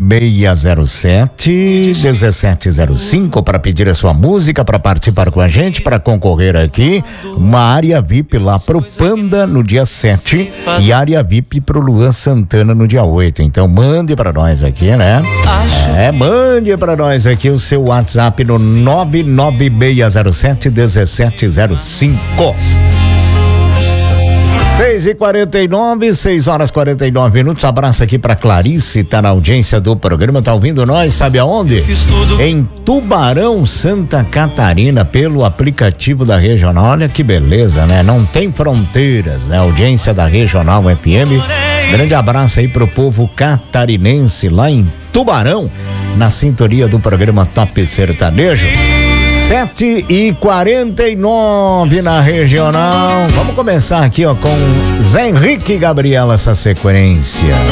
99607-1705 para pedir a sua música, para participar com a gente, para concorrer aqui. Uma área VIP lá pro Panda no dia 7 e área VIP pro Luan Santana no dia 8. Então mande para nós aqui, né? Mande para nós aqui o seu WhatsApp no 99607-1705. 6h49, 6h49. Abraço aqui pra Clarice, tá na audiência do programa, tá ouvindo nós, sabe aonde? Em Tubarão, Santa Catarina, pelo aplicativo da Regional. Olha que beleza, né? Não tem fronteiras, né? Audiência da Regional FM. Grande abraço aí pro povo catarinense lá em Tubarão, na sintonia do programa Top Sertanejo. 7h49 na Regional. Vamos começar aqui, ó, com Zé Henrique e Gabriela, essa sequência.